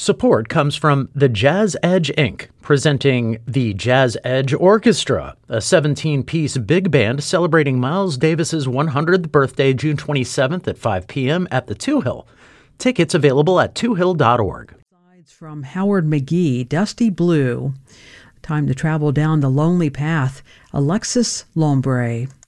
Support comes from the Jazz Edge Inc., presenting the Jazz Edge Orchestra, a 17-piece big band celebrating Miles Davis's 100th birthday June 27th at 5 p.m. at the Two Hill. Tickets available at twohill.org. From Howard McGee, Dusty Blue. Time to travel down the lonely path. Alexis Lombre.